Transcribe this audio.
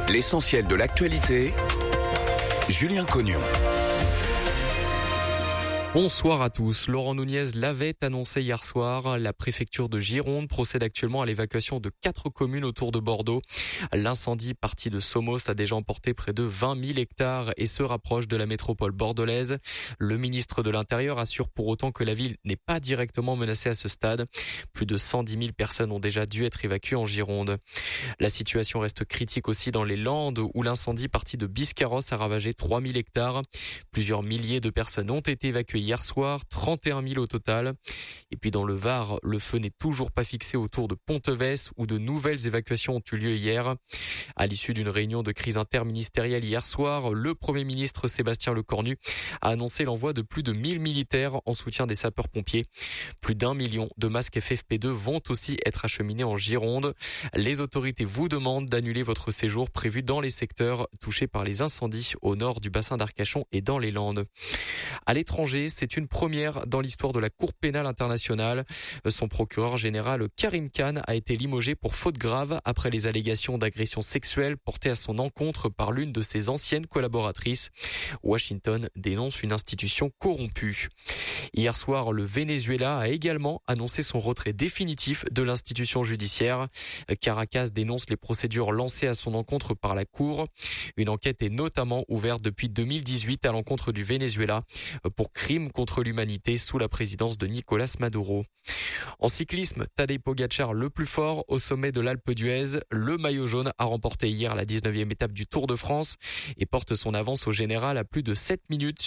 L'essentiel de l'actualité, Julien Cognon. Bonsoir à tous. Laurent Nunez l'avait annoncé hier soir. La préfecture de Gironde procède actuellement à l'évacuation de 4 communes autour de Bordeaux. L'incendie parti de Somos a déjà emporté près de 20 000 hectares et se rapproche de la métropole bordelaise. Le ministre de l'Intérieur assure pour autant que la ville n'est pas directement menacée à ce stade. Plus de 110 000 personnes ont déjà dû être évacuées en Gironde. La situation reste critique aussi dans les Landes où l'incendie parti de Biscarrosse a ravagé 3 000 hectares. Plusieurs milliers de personnes ont été évacuées hier soir, 31 000 au total. Et puis dans le Var, le feu n'est toujours pas fixé autour de Ponteves où de nouvelles évacuations ont eu lieu hier. À l'issue d'une réunion de crise interministérielle hier soir, le Premier ministre Sébastien Lecornu a annoncé l'envoi de plus de 1000 militaires en soutien des sapeurs-pompiers. Plus d'1 million de masques FFP2 vont aussi être acheminés en Gironde. Les autorités vous demandent d'annuler votre séjour prévu dans les secteurs touchés par les incendies au nord du bassin d'Arcachon et dans les Landes. À l'étranger, c'est une première dans l'histoire de la Cour pénale internationale. Son procureur général Karim Khan a été limogé pour faute grave après les allégations d'agression sexuelle portées à son encontre par l'une de ses anciennes collaboratrices. Washington dénonce une institution corrompue. Hier soir, le Venezuela a également annoncé son retrait définitif de l'institution judiciaire. Caracas dénonce les procédures lancées à son encontre par la Cour. Une enquête est notamment ouverte depuis 2018 à l'encontre du Venezuela pour crimes contre l'humanité sous la présidence de Nicolás Maduro. En cyclisme, Tadej Pogačar le plus fort au sommet de l'Alpe d'Huez. Le maillot jaune a remporté hier la 19e étape du Tour de France et porte son avance au général à plus de 7 minutes